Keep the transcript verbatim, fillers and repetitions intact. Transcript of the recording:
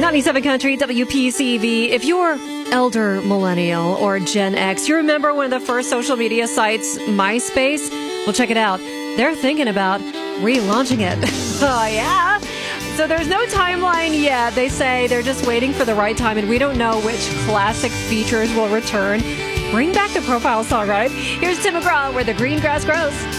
ninety-seven Country, W P C V. If you're elder millennial or Gen X, you remember one of the first social media sites, MySpace? Well, check it out. They're thinking about relaunching it. Oh, yeah. So there's no timeline yet. They say they're just waiting for the right time, and we don't know which classic features will return. Bring back the profile song, right? Here's Tim McGraw, Where the Green Grass Grows.